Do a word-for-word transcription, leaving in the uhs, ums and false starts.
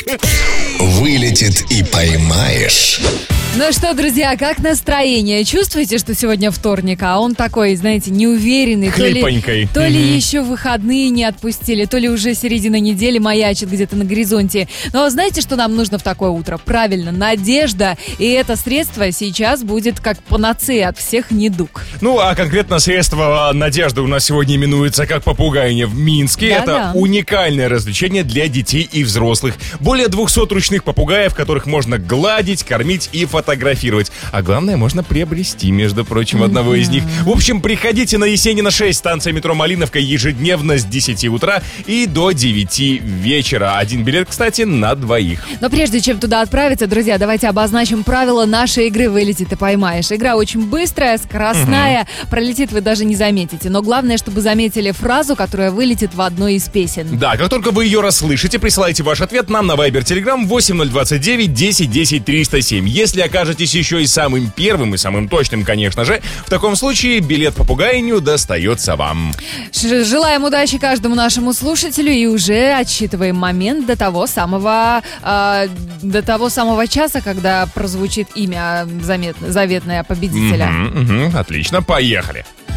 Вылетит и поймаешь. Ну что, друзья, как настроение? Чувствуете, что сегодня вторник, а он такой, знаете, неуверенный? Хлипонькой. То ли, то ли еще выходные не отпустили, то ли уже середина недели маячит где-то на горизонте. Но знаете, что нам нужно в такое утро? Правильно, надежда. И это средство сейчас будет как панацея от всех недуг. Ну, а конкретно средство надежды у нас сегодня именуется как попугайня в Минске. Да, это да. уникальное развлечение для детей и взрослых. Более двухсот ручных попугаев, которых можно гладить, кормить и фотографировать. фотографировать. А главное, можно приобрести, между прочим, одного из них. В общем, приходите на Есенина шесть, станция метро Малиновка, ежедневно с десяти утра и до девяти вечера. Один билет, кстати, на двоих. Но прежде чем туда отправиться, друзья, давайте обозначим правила нашей игры «Вылетит и поймаешь». Игра очень быстрая, скоростная, угу. Пролетит вы даже не заметите. Но главное, чтобы заметили фразу, которая вылетит в одной из песен. Да, как только вы ее расслышите, присылайте ваш ответ нам на Viber Telegram восемь ноль двадцать девять десять десять триста семь. Если окажетесь еще и самым первым, и самым точным, конечно же, в таком случае билет попугайню достается вам. Желаем удачи каждому нашему слушателю и уже отсчитываем момент до того самого, э, до того самого часа, когда прозвучит имя замет, заветное победителя. Угу, угу, отлично, поехали.